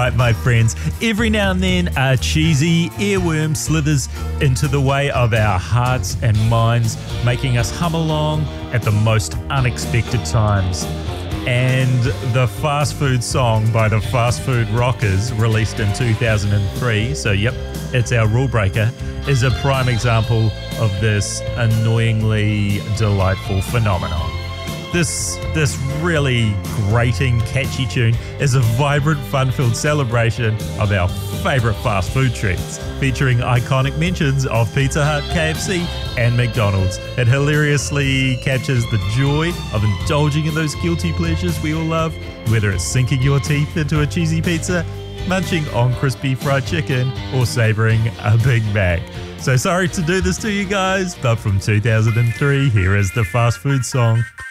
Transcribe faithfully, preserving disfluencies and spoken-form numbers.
right, my friends. Every now and then, a cheesy earworm slithers into the way of our hearts and minds, making us hum along at the most unexpected times. And the fast food song by the Fast Food Rockers, released in two thousand three, so yep, it's our rule breaker, is a prime example of this annoyingly delightful phenomenon. This this really grating, catchy tune is a vibrant, fun-filled celebration of our favourite fast food treats, featuring iconic mentions of Pizza Hut, K F C and McDonald's. It hilariously captures the joy of indulging in those guilty pleasures we all love, whether it's sinking your teeth into a cheesy pizza, munching on crispy fried chicken, or savouring a Big Mac. So sorry to do this to you guys, but from two thousand three, here is the fast food song.